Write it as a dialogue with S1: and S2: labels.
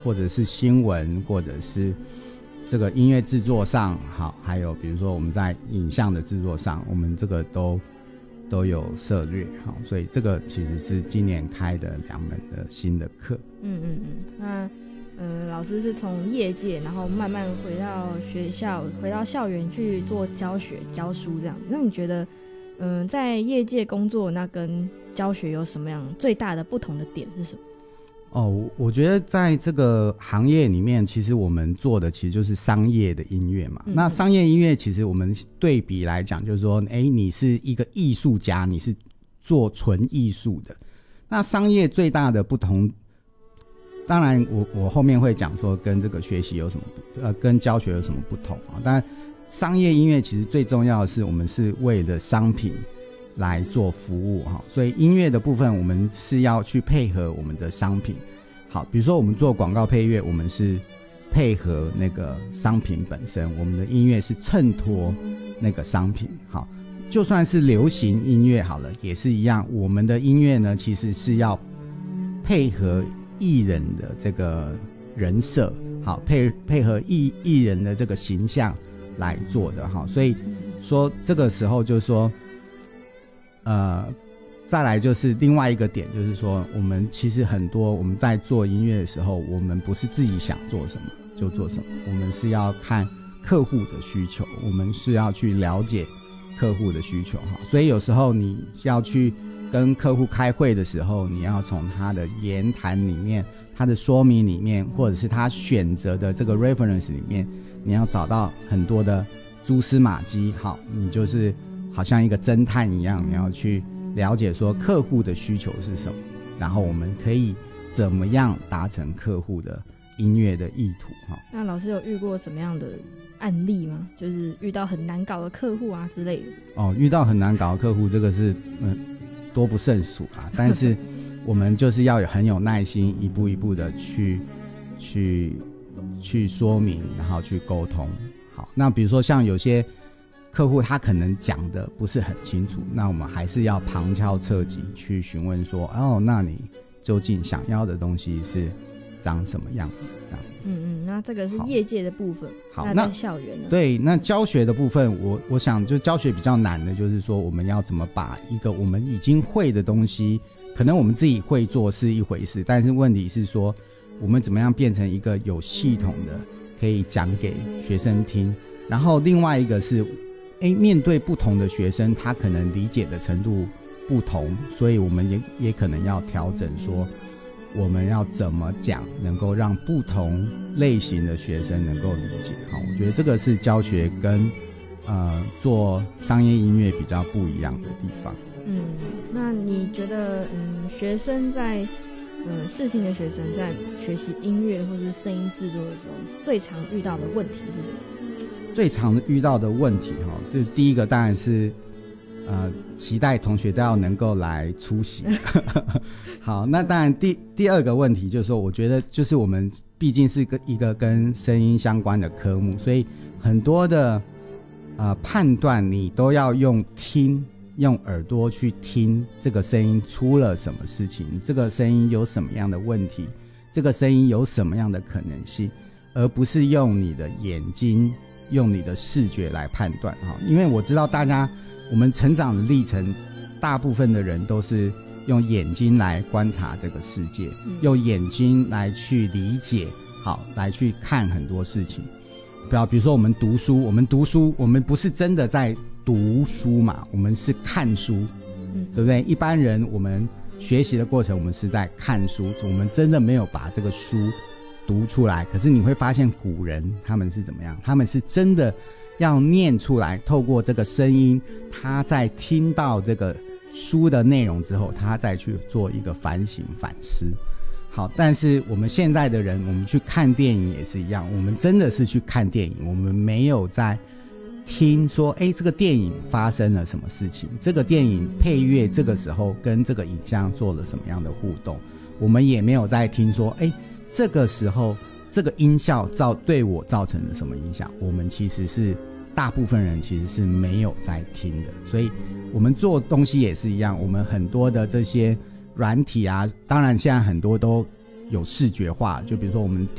S1: 或者是新闻，或者是这个音乐制作上，好，还有比如说我们在影像的制作上，我们这个都有涉略，好，所以这个其实是今年开的2门的新的课。
S2: 那老师是从业界，然后慢慢回到学校，回到校园去做教学、教书这样子。那你觉得，在业界工作，那跟教学有什么样最大的不同的点是什么？
S1: 我觉得在这个行业里面，其实我们做的其实就是商业的音乐嘛。那商业音乐其实我们对比来讲，就是说，你是一个艺术家，你是做纯艺术的。那商业最大的不同，当然我后面会讲说跟这个学习有什么跟教学有什么不同啊。但商业音乐其实最重要的是，我们是为了商品来做服务哈，所以音乐的部分我们是要去配合我们的商品。好，比如说我们做广告配乐，我们是配合那个商品本身，我们的音乐是衬托那个商品。好，就算是流行音乐好了，也是一样，我们的音乐呢其实是要配合艺人的这个人设，好，配合艺人的这个形象来做的哈。所以说这个时候就是说再来就是另外一个点，就是说我们其实很多我们在做音乐的时候，我们不是自己想做什么就做什么，我们是要看客户的需求，我们是要去了解客户的需求哈。所以有时候你要去跟客户开会的时候，你要从他的言谈里面，他的说明里面，或者是他选择的这个 reference 里面，你要找到很多的蛛丝马迹。好，你就是好像一个侦探一样，你要去了解说客户的需求是什么，然后我们可以怎么样达成客户的音乐的意图。
S2: 那老师有遇过什么样的案例吗？就是遇到很难搞的客户啊之类的。
S1: 遇到很难搞的客户，这个是多不胜数啊。但是我们就是要很有耐心，一步一步的去说明，然后去沟通。好，那比如说像有些客户他可能讲的不是很清楚，那我们还是要旁敲侧击去询问说，那你究竟想要的东西是长什么样子这样子。
S2: 那这个是业界的部分。
S1: 好，
S2: 那在校园呢？
S1: 对，那教学的部分，我想就教学比较难的就是说，我们要怎么把一个我们已经会的东西，可能我们自己会做是一回事，但是问题是说我们怎么样变成一个有系统的可以讲给学生听。然后另外一个是面对不同的学生，他可能理解的程度不同，所以我们也可能要调整说我们要怎么讲能够让不同类型的学生能够理解。好，我觉得这个是教学跟做商业音乐比较不一样的地方。
S2: 那你觉得学生在世新的学生在学习音乐或是声音制作的时候，最常遇到的问题是什么？
S1: 最常遇到的问题就是第一个当然是期待同学都要能够来出席。好，那当然第二个问题就是说，我觉得就是我们毕竟是一个跟声音相关的科目，所以很多的判断你都要用耳朵去听这个声音出了什么事情，这个声音有什么样的问题，这个声音有什么样的可能性，而不是用你的眼睛用你的视觉来判断。因为我知道我们成长的历程，大部分的人都是用眼睛来观察这个世界，用眼睛来去理解，好，来去看很多事情。比如说我们读书，我们不是真的在读书嘛，我们是看书，对不对？一般人我们学习的过程，我们是在看书，我们真的没有把这个书读出来。可是你会发现古人他们是怎么样，他们是真的要念出来，透过这个声音，他在听到这个书的内容之后，他再去做一个反省反思。好，但是我们现在的人，我们去看电影也是一样，我们真的是去看电影，我们没有在听说这个电影发生了什么事情，这个电影配乐这个时候跟这个影像做了什么样的互动，我们也没有在听说这个时候这个音效对我造成了什么影响，我们其实是大部分人其实是没有在听的。所以我们做东西也是一样，我们很多的这些软体啊，当然现在很多都有视觉化，就比如说我们